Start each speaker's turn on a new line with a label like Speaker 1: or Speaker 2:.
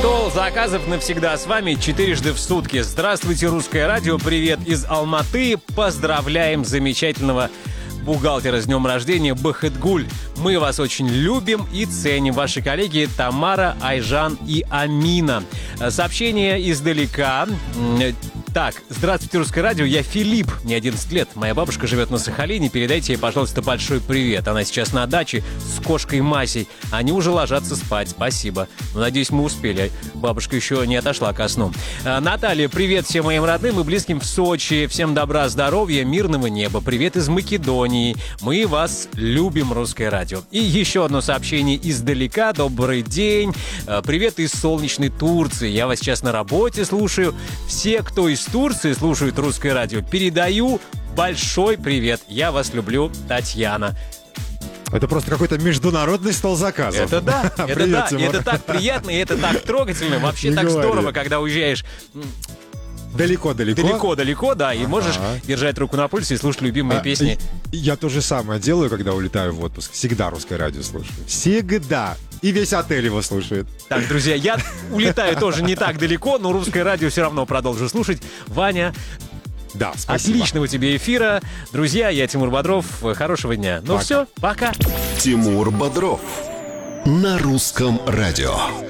Speaker 1: Стол заказов навсегда с вами 4 в сутки. Здравствуйте, Русское радио. Привет из Алматы. Поздравляем замечательного бухгалтера с днем рождения Бахытгуль. Мы вас очень любим и ценим. Ваши коллеги Тамара, Айжан и Амина. Сообщение издалека. Так, здравствуйте, Русское радио, я Филипп, мне 11 лет, моя бабушка живет на Сахалине, передайте ей, пожалуйста, большой привет. Она сейчас на даче с кошкой Масей, они уже ложатся спать, спасибо. Надеюсь, мы успели, бабушка еще не отошла ко сну. Наталья, привет всем моим родным и близким в Сочи, всем добра, здоровья, мирного неба, привет из Македонии, мы вас любим, Русское радио. И еще одно сообщение издалека, добрый день, привет из солнечной Турции, я вас сейчас на работе слушаю, все, кто из Турции слушают Русское радио, передаю большой привет. Я вас люблю, Татьяна.
Speaker 2: Это просто какой-то международный стол заказов.
Speaker 1: Это да, это да, это так приятно, и это так трогательно. Вообще так здорово, когда уезжаешь далеко-далеко, да, и можешь держать руку на пульсе и слушать любимые песни.
Speaker 2: Я то же самое делаю, когда улетаю в отпуск. Всегда Русское радио слушаю. Всегда. И весь отель его слушает.
Speaker 1: Так, друзья, я улетаю тоже не так далеко, но Русское радио все равно продолжу слушать. Ваня,
Speaker 2: да, спасибо.
Speaker 1: Отличного тебе эфира. Друзья, я Тимур Бодров. Хорошего дня. Ну все, пока.
Speaker 3: Тимур Бодров на Русском радио.